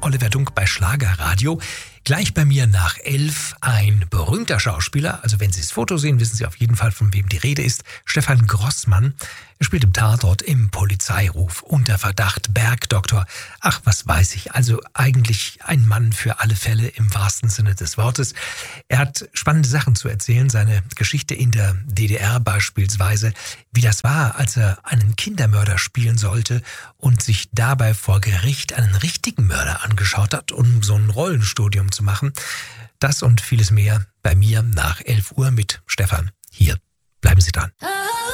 Oliver Dunk bei Schlagerradio. Gleich bei mir nach 11 ein berühmter Schauspieler. Also wenn Sie das Foto sehen, wissen Sie auf jeden Fall, von wem die Rede ist. Stefan Grossmann. Er spielt im Tatort im Polizeiruf. Unter Verdacht, Bergdoktor. Ach, was weiß ich. Also eigentlich ein Mann für alle Fälle im wahrsten Sinne des Wortes. Er hat spannende Sachen zu erzählen. Seine Geschichte in der DDR beispielsweise. Wie das war, als er einen Kindermörder spielen sollte und sich dabei vor Gericht einen richtigen Mörder angeschaut hat, um so ein Rollenstudium zu machen. Das und vieles mehr bei mir nach 11 Uhr mit Stefan. Hier, bleiben Sie dran.